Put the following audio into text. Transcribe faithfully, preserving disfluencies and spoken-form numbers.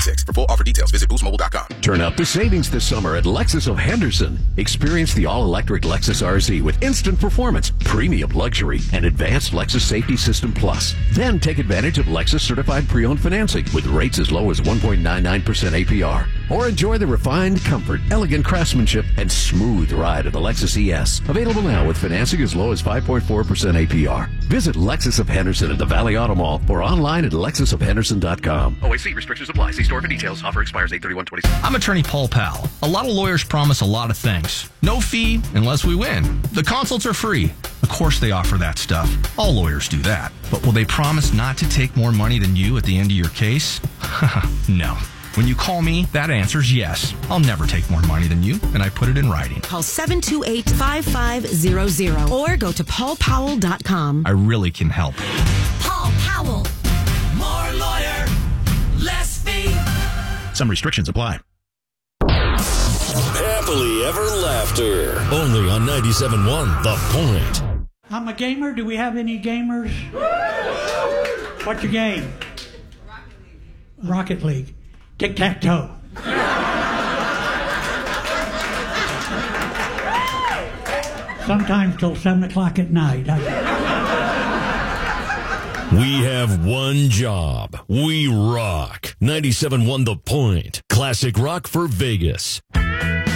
For full offer details, visit boost mobile dot com. Turn up the savings this summer at Lexus of Henderson. Experience the all-electric Lexus R Z with instant performance, premium luxury, and advanced Lexus Safety System Plus. Then take advantage of Lexus certified pre-owned financing with rates as low as one point nine nine percent A P R. Or enjoy the refined comfort, elegant craftsmanship, and smooth ride of the Lexus E S. Available now with financing as low as five point four percent A P R. Visit Lexus of Henderson at the Valley Auto Mall or online at lexus of henderson dot com. O A C restrictions apply. See store for details. Offer expires eight thirty-one twenty-seven. I'm attorney Paul Powell. A lot of lawyers promise a lot of things. No fee unless we win. The consults are free. Of course they offer that stuff. All lawyers do that. But will they promise not to take more money than you at the end of your case? No. When you call me, that answer's yes. I'll never take more money than you, and I put it in writing. Call seven two eight, five five zero zero or go to paul powell dot com. I really can help. Paul Powell. More lawyer, less fee. Some restrictions apply. Happily ever laughter. Only on ninety-seven point one The Point. I'm a gamer. Do we have any gamers? What's your game? Rocket League. Tic-tac-toe. Sometimes till seven o'clock at night. I... We have one job. We rock. ninety-seven point one The Point. Classic rock for Vegas.